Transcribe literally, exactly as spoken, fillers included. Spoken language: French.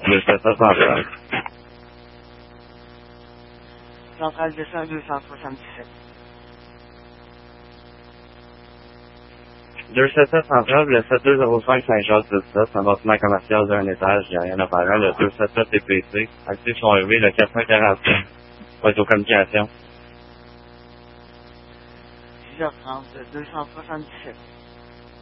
Le sept sept central. Centrale deux cents deux cent soixante-dix-sept. deux sept sept central, le sept deux zéro cinq Saint-Jacques-dix-sept, c'est un bâtiment commercial d'un étage, il n'y a rien à faire. Le deux sept sept T P C, actifs sont élevés, le quatre cent quarante-cinq. Va être aux communications. six heures trente, deux cent soixante-dix-sept.